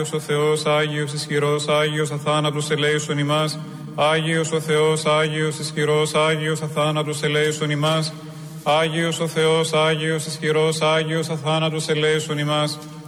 ο Θεός, Άγιος, ισχυρός, Άγιος, αθάνατος, ελέησον ημάς. Άγιος ο Θεός, Άγιος, ισχυρός, Άγιος, αθάνατος, ελέησον ημάς. Άγιος ο Θεός, Άγιος, ισχυρός, Άγιος, αθάνατος, ελέησον ημάς.